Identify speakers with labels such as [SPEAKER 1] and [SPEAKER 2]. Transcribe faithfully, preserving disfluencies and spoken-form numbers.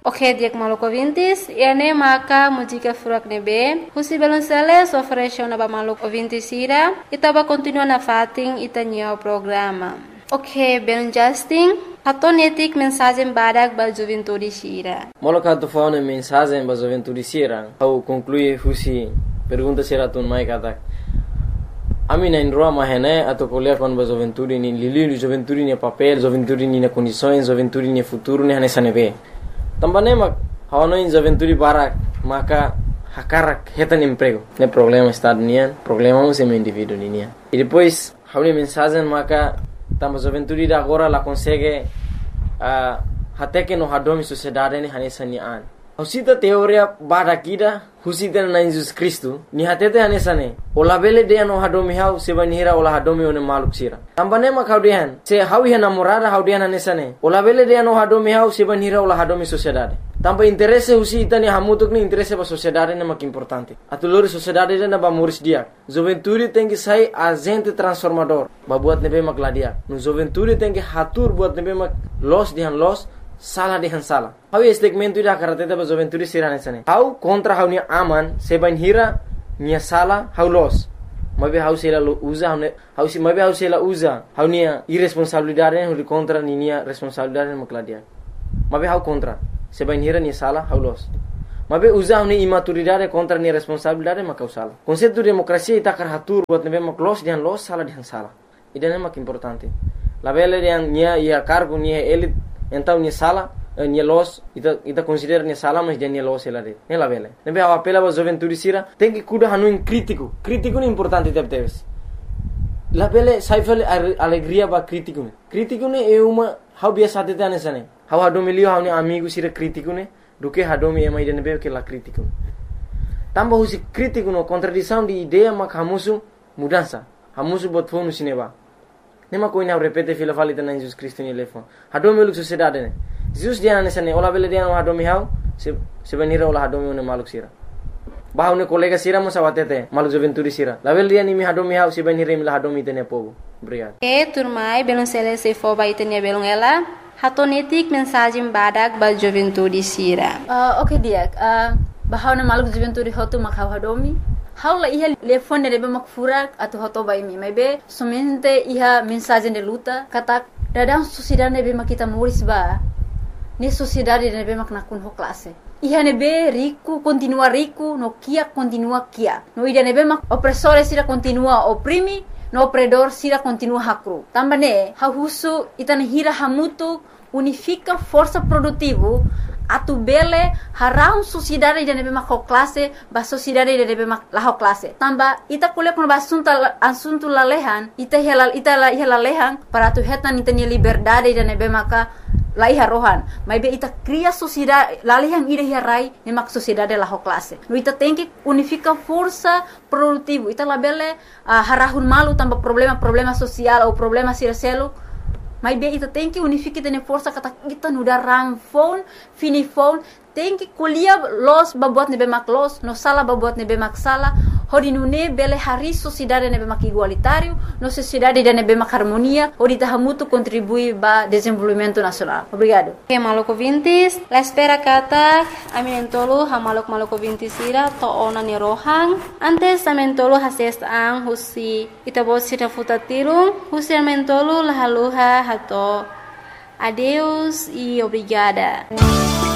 [SPEAKER 1] Ok, diak maluco vintis, ene maka mujika furak nebe, husi belonsele sofresho na ba maluco vintis ira, itaba continua na fating itanyo programa. Ok, belon Justin, hatonetik mensagem badak ba juventude sira.
[SPEAKER 2] Moloka tu faune mensagem ba juventude sira, au conclui husi pergunta sira tun mai katak. Ami na indroa mahene atau kuliah kon ba juventude ni lili juventude ni papel, juventude ni na condições, juventude ni futuro ni hanesa nebe. Tambane mak hawano in juventude barak maka hakarak hetan emprego. Ne problema está nian, problema um sem indivíduo nian. E depois hawni mensagem maka tamba juventude da agora la consegue uh, até que no hadomi sociedade ni hanesa ni an. Husita teoria barakida husita na Jesus Cristo ni hatete hanesa ne. Ola bele de no hadomi hau sebanira ola hadomi one maluk sira. Tambane mak hawdihan se hawi namorada hawdihan hanesa ne. Ola bele de no hadomi hau sebanira ola hadomi sociedade. Tamba interesse husita ni hamutuk ni interesse ba sociedade ne mak importante. Atulori sociedade na ba muris dia. Juventude tem que sair agente transformador. Ba buat nebe mak ladia. No juventude tem que hatur buat nebe mak los dihan los salah dihan salah. Hau segmento ida karateta ba juventude sira nesane. Hau kontra hau ni aman sebanira ni salah hau los. Mabe hau sela usa hau hau si mabe hau sela usa hau ni irresponsabilidade hau contra ni ni responsabilidade mak ladia. Mabe hau contra sebanira ni salah hau los. Mabe usa hau ni imaturidade contra ni responsabilidade mak salah. Konsepto demokrasia ita kar hatur buat nebe mak los dihan los salah dihan salah. Idane mak importante. La bele dihan nia ia cargo ni elit então ni sala ni los ita ita considera ni sala mas dia ni los ela de ela vele nebe a apela ba juventude sira tem que cuidar hanu in crítico crítico ni importante tep teves la vele saifel alegria ba crítico ne crítico ne é uma how biasa tete anesane how hado milio how ni amigo sira crítico ne do que hado mi ema ide nebe que la crítico tamba husi crítico no contradição de ideia mak hamusu mudança hamusu bot fonu sineba nema koina repete fila falita na Jesus Cristo ni lefo hado mi luk sociedade ne Jesus dia nesane ola bele dia no hado mi hau se se venira ola hado mi ne maluk sira bahau ne kolega sira mo sawatete maluk juventude sira la bele dia ni mi hado mi hau se venira mi la hado mi tene povo obrigado
[SPEAKER 1] e turmai belon sele se fo ba itene belon ela hatonetik mensagem badak ba juventude sira
[SPEAKER 3] uh, okay dia uh, bahau ne maluk juventude hotu makau hado mi Haula iha telefone de mak furak atau hoto bai mi maybe somente iha mensagem de luta kata dadang sociedade nebe mak kita muris ba ni sociedade nebe mak nakun ho classe iha nebe rico continua rico no kia continua kia no ida nebe mak opressore sira continua oprimi no opredor sira continua hakru tambane ha husu itane hira hamutu unifica força produtivo atu bele harau sociedade de nebe mak classe ba sociedade de nebe mak la classe tamba ita kule kon basunta asunto lalehan ita helal ita la helalehan para tu hetan ita ni liberdade de nebe maka la iha rohan mai be ita cria sociedade lalehan ida hirai ne mak sociedade la classe no ita tem que unifica força produtivo ita la bele uh, harahun malu tamba problema problema social ou problema sircelo Mas bem, ita tem que unificar tene força kata kita nuda rang phone, fini phone, tem que colher los babuat nebe mak los, no sala babuat nebe mak sala, hodi nune bele hari sociedade nebe mak igualitário, no sociedade de nebe mak harmonia, hodi tahamutu contribui ba desenvolvimento nacional. Obrigado.
[SPEAKER 1] Okay, maloko vintis, la espera kata, aminentolo ha malok maloko vintis ira to ona ni rohang, antes amentolo hases ang husi itabos sira futatirung, husi amentolo lahaluha hato. Adeus e obrigada.